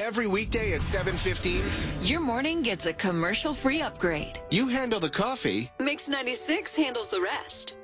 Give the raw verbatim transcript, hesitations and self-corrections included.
every weekday at seven fifteen, Your morning gets a commercial-free upgrade. you handle the coffee, Mix ninety-six handles the rest.